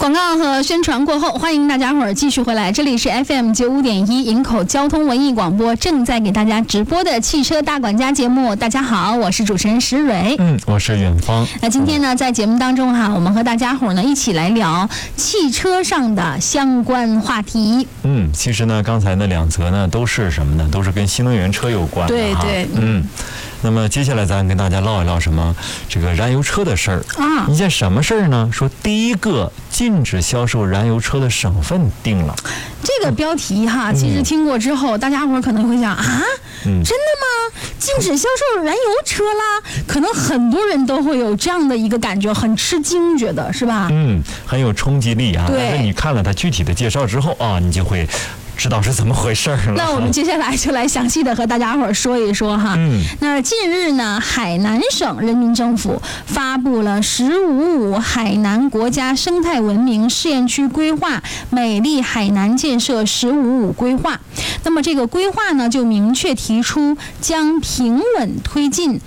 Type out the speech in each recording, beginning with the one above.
广告和宣传过后，欢迎大家伙儿继续回来，这里是 FM95.1营口交通文艺广播，正在给大家直播的汽车大管家节目。大家好，我是主持人石蕊， 我是远方。 那今天呢，在节目当中我们和大家伙儿呢一起来聊汽车上的相关话题。 其实呢，刚才那两则呢都是什么呢？都是跟新能源车有关的。 对对， 那么接下来咱跟大家唠一唠什么这个燃油车的事儿啊。 一件什么事儿呢？说第一个禁止销售燃油车的省份定了。 这个标题其实听过之后，大家伙儿可能会想真的吗？禁止销售燃油车啦？可能很多人都会有这样的一个感觉，很吃惊，觉得是吧？ 很有冲击力啊。但是你看了它具体的介绍之后你就会知道是怎么回事了。 那我们接下来就来详细的和大家伙儿说一说那近日呢，海南省人民政府发布了“15·5海南国家生态文明试验区规划美丽海南建设15·5规划”。那么这个规划呢，就明确提出将平稳推进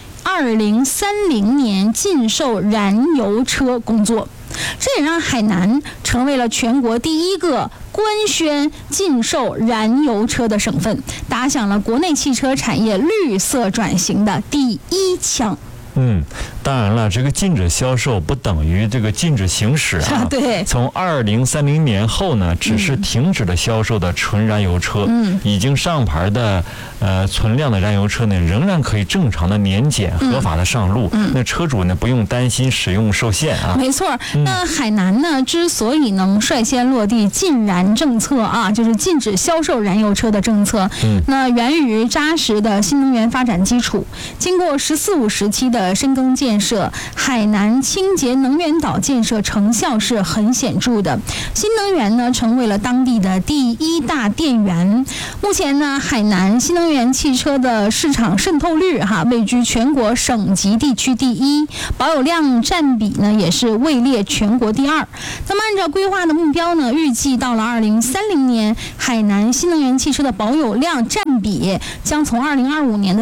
2030年禁售燃油车工作。这也让海南成为了全国第一个官宣禁售燃油车的省份，打响了国内汽车产业绿色转型的第一枪。 当然了，这个禁止销售不等于这个禁止行驶对， 从2030年后呢，只是停止了销售的纯燃油车。已经上牌的存量的燃油车呢，仍然可以正常的年检，合法的上路。那车主呢，不用担心使用受限没错。那海南呢，之所以能率先落地禁燃政策就是禁止销售燃油车的政策，那源于扎实的新能源发展基础。经过“14·5”时期的深耕建设，海南清洁能源岛建设成效是很显著的。新能源呢，成为了当地的第一大电源。目前呢，海南新能源汽车的市场渗透率位居全国省级地区第一，保有量占比呢也是位列全国第二。那么按照规划的目标呢，预计到了2030年，海南新能源汽车的保有量占比将从2025年的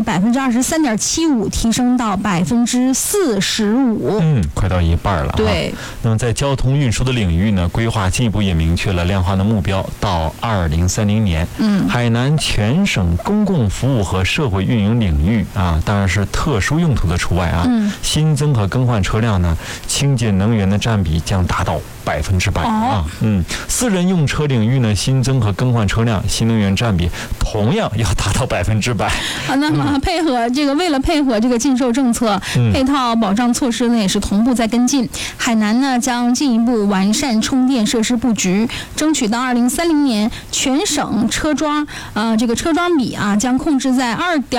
23.75%提升到45%， 快到一半了。 对。 那么在交通运输的领域呢，规划进一步也明确了量化的目标，到2030年，海南全省公共服务和社会运营领域当然是特殊用途的除外新增和更换车辆呢，清洁能源的占比将达到100%私人用车领域呢，新增和更换车辆新能源占比同样要达到100%。 那么为了配合这个禁售政策，配套保障措施呢也是同步在跟进。海南呢将进一步完善充电设施布局，争取到2030年全省车桩这个车桩比将控制在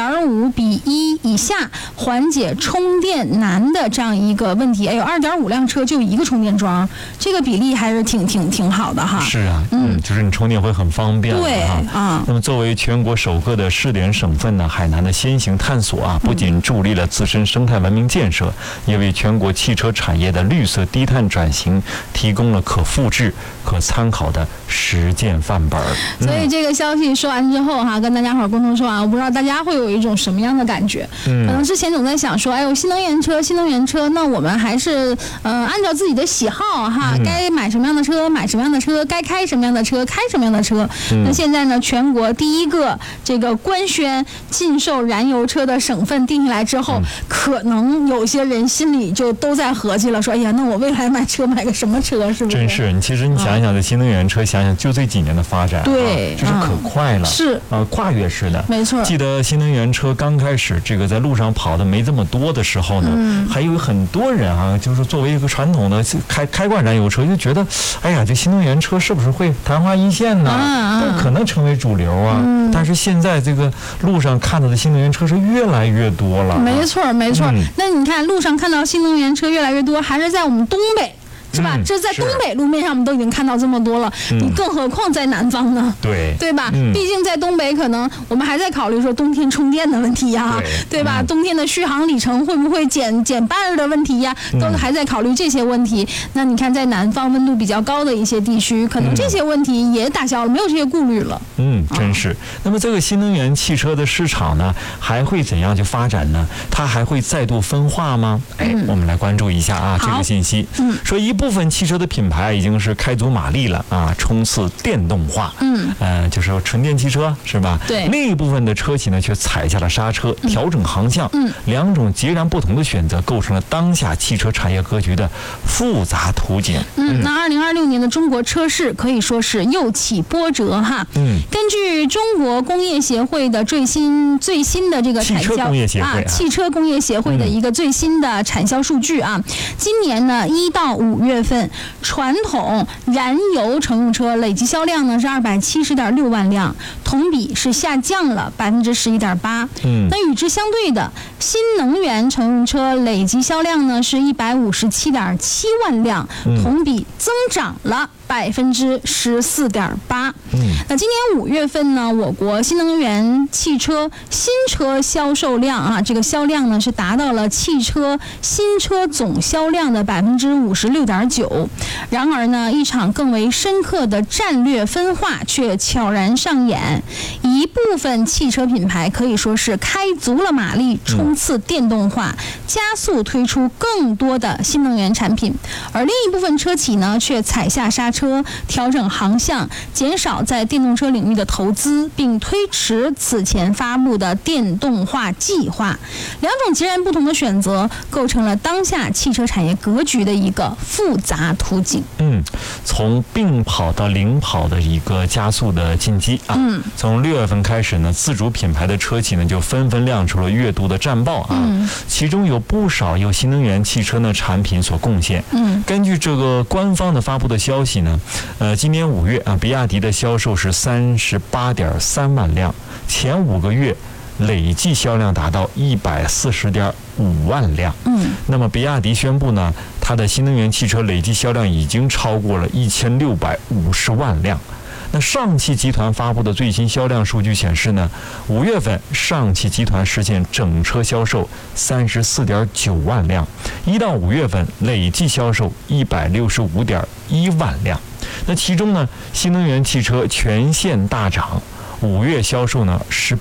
2.5:1以下，缓解充电难的这样一个问题。2.5辆车就一个充电桩，这个比例还是挺好的是啊，就是你充电会很方便。 对那么作为全国首个的试点省份呢，海南的先行探索不仅助力了自身生态文明建设，也为全国汽车产业的绿色低碳转型提供了可复制、可参考的实践范本。 所以这个消息说完之后跟大家伙儿沟通说我不知道大家会有一种什么样的感觉。可能之前总在想说，新能源车，那我们还是按照自己的喜好该买什么样的车买什么样的车，该开什么样的车开什么样的车。那现在呢，全国第一个这个官宣禁售燃油车的省份定下来之后，可能有些人心里就都在合计了，说那我未来买车买个什么车，是不是？ 真是，其实你想一想，这新能源车，想想就这几年的发展， 对， 就是可快了， 是跨越式的， 没错。 记得新能源车刚开始这个在路上跑的没这么多的时候呢，还有很多人就是作为一个传统的开惯燃油车，就觉得这新能源车是不是会昙花一现呢？不可能成为主流但是现在这个路上看到的新能源车是越来越多了。 没错。那你看路上看到新能源车越来越多，还是在我们东北。是吧？这在东北路面上我们都已经看到这么多了，你更何况在南方呢？对吧？毕竟在东北，可能我们还在考虑说冬天充电的问题对吧？冬天的续航里程会不会减半的问题都还在考虑这些问题。那你看，在南方温度比较高的一些地区，可能这些问题也打消了，没有这些顾虑了。 真是。那么这个新能源汽车的市场呢，还会怎样去发展呢？它还会再度分化吗？我们来关注一下这个信息。说一部部分汽车的品牌已经是开足马力了啊，冲刺电动化。就是纯电汽车是吧？ 对。 另一部分的车企呢，却踩下了刹车，调整航向。两种截然不同的选择，构成了当下汽车产业格局的复杂图景。 那2026年的中国车市可以说是又起波折哈。根据中国工业协会的最新的这个产销汽车工业协会的一个最新的产销数据啊，今年呢1到5月份，传统燃油乘用车累计销量呢是270.6万辆，同比是下降了11.8%。那与之相对的，新能源乘用车累计销量呢是157.7万辆，同比增长了14.8%。那今年5月份呢，我国新能源汽车新车销售量啊，这个销量呢是达到了汽车新车总销量的56.9%。然而呢，一场更为深刻的战略分化却悄然上演，一部分汽车品牌可以说是开足了马力冲刺电动化，加速推出更多的新能源产品，而另一部分车企呢却踩下刹车，调整航向，减少在电动车领域的投资，并推迟此前发布的电动化计划。两种截然不同的选择，构成了当下汽车产业格局的一个复杂图景。 从并跑到领跑的一个加速的进击啊。从6月份开始呢，自主品牌的车企呢就纷纷亮出了月度的战报啊。其中有不少由新能源汽车的产品所贡献。根据这个官方的发布的消息呢，今年5月啊，比亚迪的销售是38.3万辆，前5个月累计销量达到140.5万辆。那么比亚迪宣布呢，它的新能源汽车累计销量已经超过了1650万辆。那上汽集团发布的最新销量数据显示呢，5月份上汽集团实现整车销售34.9万辆，1到5月份累计销售165.1万辆。那其中呢，新能源汽车全线大涨，5月销售呢